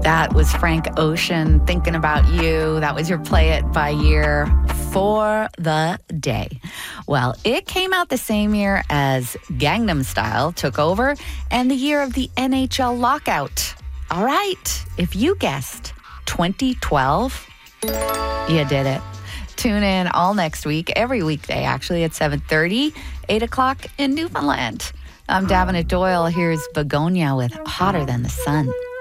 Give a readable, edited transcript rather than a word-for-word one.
That was Frank Ocean, Thinking About You. That was your Play It by Year for the day. Well, it came out the same year as Gangnam Style took over and the year of the NHL lockout. All right, if you guessed 2012, you did it. Tune in all next week, every weekday actually, at 7:30, 8 o'clock in Newfoundland. I'm Davenant Doyle. Here's Begonia with Hotter Than the Sun.